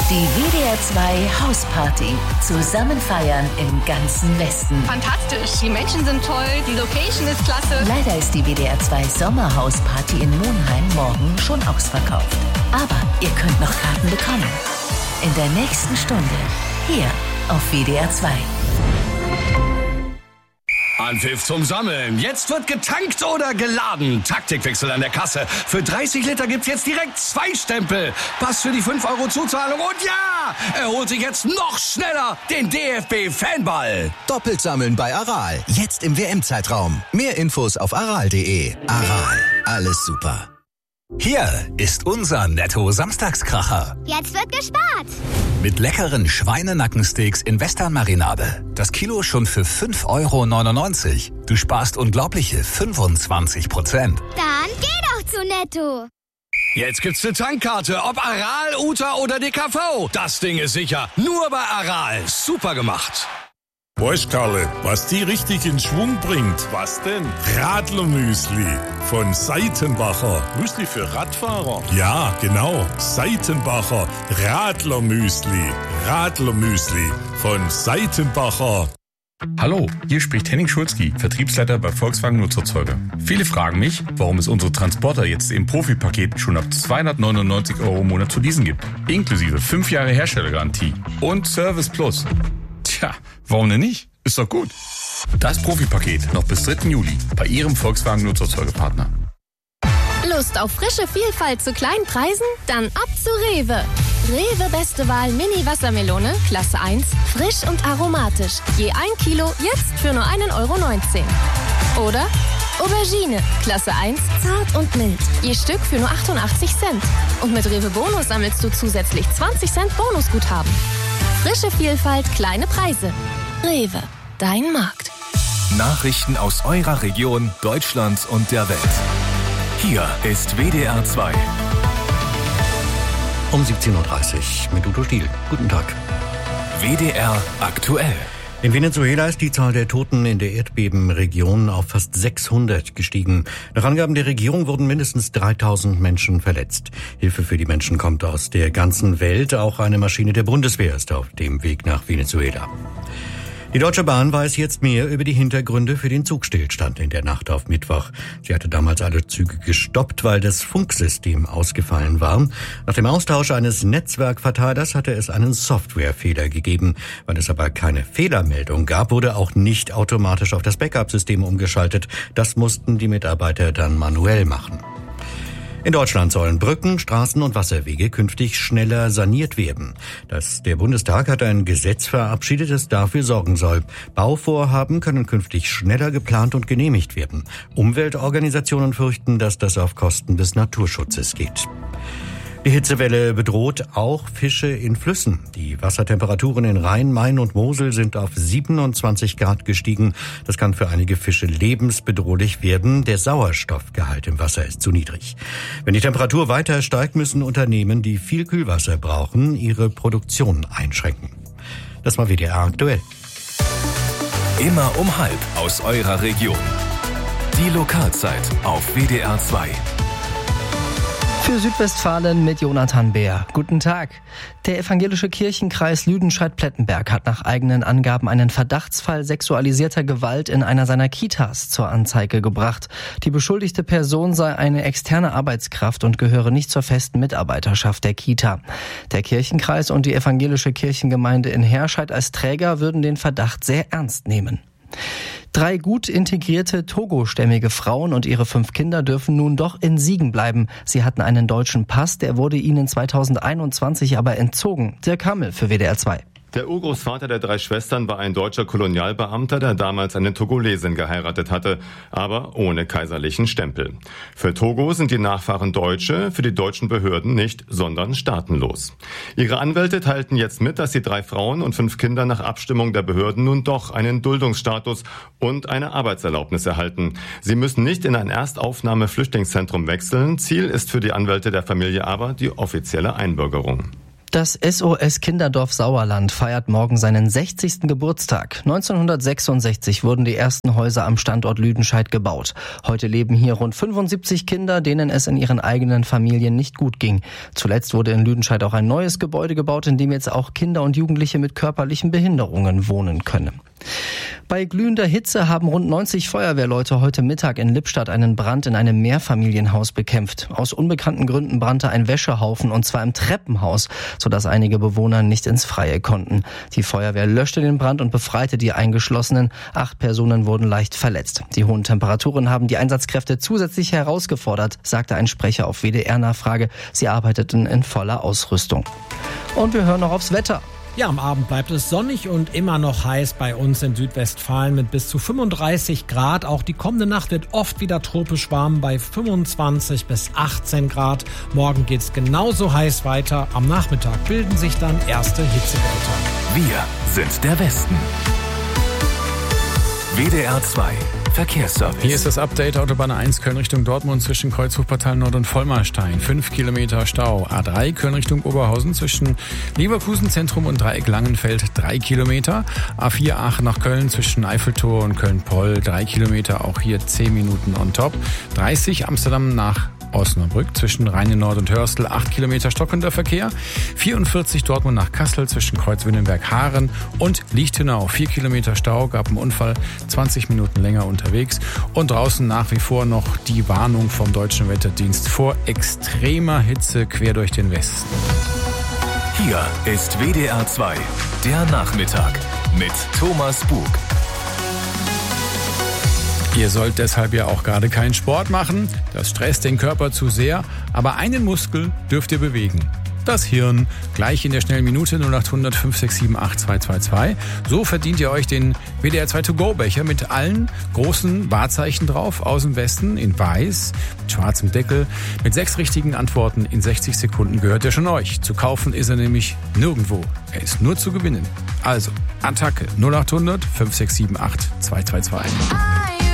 Die WDR 2 Hausparty. Zusammen feiern im ganzen Westen. Fantastisch. Die Menschen sind toll, die Location ist klasse. Leider ist die WDR 2 Sommerhausparty in Monheim morgen schon ausverkauft. Aber ihr könnt noch Karten bekommen. In der nächsten Stunde. Hier auf WDR 2. Anpfiff zum Sammeln. Jetzt wird getankt oder geladen. Taktikwechsel an der Kasse. Für 30 Liter gibt's jetzt direkt 2 Stempel. Pass für die 5 € Zuzahlung. Und ja, er holt sich jetzt noch schneller den DFB-Fanball. Doppelt sammeln bei Aral. Jetzt im WM-Zeitraum. Mehr Infos auf aral.de. Aral. Alles super. Hier ist unser Netto-Samstagskracher. Jetzt wird gespart. Mit leckeren Schweinenackensteaks in Western-Marinade. Das Kilo schon für 5,99 €. Du sparst unglaubliche 25%. Dann geh doch zu Netto. Jetzt gibt's eine Tankkarte. Ob Aral, Uta oder DKV. Das Ding ist sicher. Nur bei Aral. Super gemacht. Weißt, Karle, was die richtig in Schwung bringt? Was denn? Radlermüsli von Seitenbacher. Müsli für Radfahrer? Ja, genau. Seitenbacher Radlermüsli. Radlermüsli von Seitenbacher. Hallo, hier spricht Henning Schulzki, Vertriebsleiter bei Volkswagen Nutzerzeuger. Viele fragen mich, warum es unsere Transporter jetzt im Profi-Paket schon ab 299 € im Monat zu leasen gibt. Inklusive 5 Jahre Herstellergarantie und Service Plus. Tja, warum denn nicht? Ist doch gut. Das Profi-Paket noch bis 3. Juli bei Ihrem Volkswagen Nutzerzeugerpartner. Lust auf frische Vielfalt zu kleinen Preisen? Dann ab zu Rewe. Rewe Beste Wahl Mini-Wassermelone, Klasse 1, frisch und aromatisch. Je 1 Kilo, jetzt für nur 1,19 €. Oder Aubergine, Klasse 1, zart und mild. Je Stück für nur 88 Cent. Und mit Rewe Bonus sammelst du zusätzlich 20 Cent Bonusguthaben. Frische Vielfalt, kleine Preise. Rewe, dein Markt. Nachrichten aus eurer Region, Deutschland und der Welt. Hier ist WDR 2. Um 17:30 Uhr mit Udo Stiel. Guten Tag. WDR aktuell. In Venezuela ist die Zahl der Toten in der Erdbebenregion auf fast 600 gestiegen. Nach Angaben der Regierung wurden mindestens 3000 Menschen verletzt. Hilfe für die Menschen kommt aus der ganzen Welt. Auch eine Maschine der Bundeswehr ist auf dem Weg nach Venezuela. Die Deutsche Bahn weiß jetzt mehr über die Hintergründe für den Zugstillstand in der Nacht auf Mittwoch. Sie hatte damals alle Züge gestoppt, weil das Funksystem ausgefallen war. Nach dem Austausch eines Netzwerkverteilers hatte es einen Softwarefehler gegeben. Weil es aber keine Fehlermeldung gab, wurde auch nicht automatisch auf das Backup-System umgeschaltet. Das mussten die Mitarbeiter dann manuell machen. In Deutschland sollen Brücken, Straßen und Wasserwege künftig schneller saniert werden. Der Bundestag hat ein Gesetz verabschiedet, das dafür sorgen soll. Bauvorhaben können künftig schneller geplant und genehmigt werden. Umweltorganisationen fürchten, dass das auf Kosten des Naturschutzes geht. Die Hitzewelle bedroht auch Fische in Flüssen. Die Wassertemperaturen in Rhein, Main und Mosel sind auf 27 Grad gestiegen. Das kann für einige Fische lebensbedrohlich werden. Der Sauerstoffgehalt im Wasser ist zu niedrig. Wenn die Temperatur weiter steigt, müssen Unternehmen, die viel Kühlwasser brauchen, ihre Produktion einschränken. Das war WDR aktuell. Immer um 12:30 aus eurer Region. Die Lokalzeit auf WDR 2. Für Südwestfalen mit Jonathan Beer. Guten Tag. Der evangelische Kirchenkreis Lüdenscheid-Plettenberg hat nach eigenen Angaben einen Verdachtsfall sexualisierter Gewalt in einer seiner Kitas zur Anzeige gebracht. Die beschuldigte Person sei eine externe Arbeitskraft und gehöre nicht zur festen Mitarbeiterschaft der Kita. Der Kirchenkreis und die evangelische Kirchengemeinde in Herscheid als Träger würden den Verdacht sehr ernst nehmen. 3 gut integrierte togostämmige Frauen und ihre 5 Kinder dürfen nun doch in Siegen bleiben. Sie hatten einen deutschen Pass, der wurde ihnen 2021 aber entzogen. Dirk Hammel für WDR 2. Der Urgroßvater der 3 Schwestern war ein deutscher Kolonialbeamter, der damals eine Togolesin geheiratet hatte, aber ohne kaiserlichen Stempel. Für Togo sind die Nachfahren Deutsche, für die deutschen Behörden nicht, sondern staatenlos. Ihre Anwälte teilten jetzt mit, dass die 3 Frauen und 5 Kinder nach Abstimmung der Behörden nun doch einen Duldungsstatus und eine Arbeitserlaubnis erhalten. Sie müssen nicht in ein Erstaufnahme-Flüchtlingszentrum wechseln. Ziel ist für die Anwälte der Familie aber die offizielle Einbürgerung. Das SOS Kinderdorf Sauerland feiert morgen seinen 60. Geburtstag. 1966 wurden die ersten Häuser am Standort Lüdenscheid gebaut. Heute leben hier rund 75 Kinder, denen es in ihren eigenen Familien nicht gut ging. Zuletzt wurde in Lüdenscheid auch ein neues Gebäude gebaut, in dem jetzt auch Kinder und Jugendliche mit körperlichen Behinderungen wohnen können. Bei glühender Hitze haben rund 90 Feuerwehrleute heute Mittag in Lippstadt einen Brand in einem Mehrfamilienhaus bekämpft. Aus unbekannten Gründen brannte ein Wäschehaufen, und zwar im Treppenhaus, sodass einige Bewohner nicht ins Freie konnten. Die Feuerwehr löschte den Brand und befreite die Eingeschlossenen. 8 Personen wurden leicht verletzt. Die hohen Temperaturen haben die Einsatzkräfte zusätzlich herausgefordert, sagte ein Sprecher auf WDR-Nachfrage. Sie arbeiteten in voller Ausrüstung. Und wir hören noch aufs Wetter. Ja, am Abend bleibt es sonnig und immer noch heiß bei uns in Südwestfalen mit bis zu 35 Grad. Auch die kommende Nacht wird oft wieder tropisch warm bei 25 bis 18 Grad. Morgen geht's genauso heiß weiter. Am Nachmittag bilden sich dann erste Hitzewälder. Wir sind der Westen. WDR 2 Verkehrsservice. Hier ist das Update: Autobahn 1 Köln Richtung Dortmund zwischen Kreuzhochpartal Nord und Vollmarstein. 5 Kilometer Stau. A3 Köln Richtung Oberhausen zwischen Leverkusen Zentrum und Dreieck Langenfeld 3 Kilometer. A4 Aachen nach Köln zwischen Eiffeltor und Köln-Poll 3 Kilometer. Auch hier 10 Minuten on top. 30 Amsterdam nach Osnabrück zwischen Rheine-Nord und Hörstel 8 Kilometer stockender Verkehr. 44 Dortmund nach Kassel zwischen Kreuz-Wünnenberg-Haaren und Lichtenau 4 Kilometer Stau, gab einen Unfall, 20 Minuten länger unterwegs. Und draußen nach wie vor noch die Warnung vom Deutschen Wetterdienst vor extremer Hitze quer durch den Westen. Hier ist WDR 2, der Nachmittag mit Thomas Bug. Ihr sollt deshalb ja auch gerade keinen Sport machen. Das stresst den Körper zu sehr. Aber einen Muskel dürft ihr bewegen. Das Hirn. Gleich in der schnellen Minute 0800 567 8222. So verdient ihr euch den WDR 2 To-Go-Becher mit allen großen Wahrzeichen drauf aus dem Westen in weiß, mit schwarzem Deckel. Mit 6 richtigen Antworten in 60 Sekunden gehört er schon euch. Zu kaufen ist er nämlich nirgendwo. Er ist nur zu gewinnen. Also, Attacke 0800 567 8222.